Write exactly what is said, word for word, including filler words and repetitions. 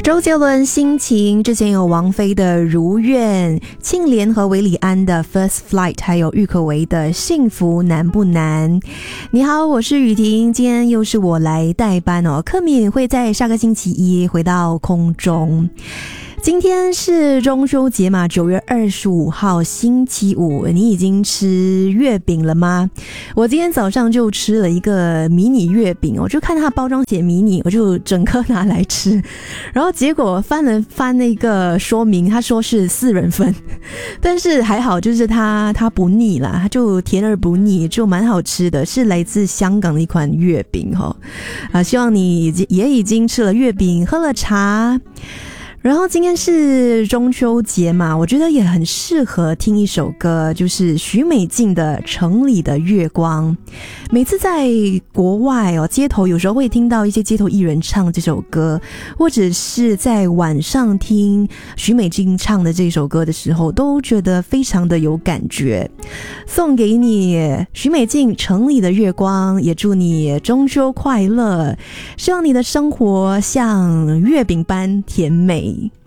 周杰伦心情，之前有王菲的如愿，庆怜和韦礼安的 First Flight， 还有郁可唯的幸福难不难。你好，我是雨婷，今天又是我来代班哦。克敏会在下个星期一回到空中。今天是中秋节嘛，九月二十五号星期五，你已经吃月饼了吗？我今天早上就吃了一个迷你月饼，我就看它包装写迷你，我就整颗拿来吃，然后结果翻了翻那个说明，他说是四人份，但是还好，就是它它不腻啦，它就甜而不腻，就蛮好吃的，是来自香港的一款月饼哈。啊，希望你也已经吃了月饼，喝了茶。然后今天是中秋节嘛，我觉得也很适合听一首歌，就是许美静的《城里的月光》。每次在国外哦，街头有时候会听到一些街头艺人唱这首歌，或者是在晚上听许美静唱的这首歌的时候，都觉得非常的有感觉。送给你许美静《城里的月光》，也祝你中秋快乐，希望你的生活像月饼般甜美。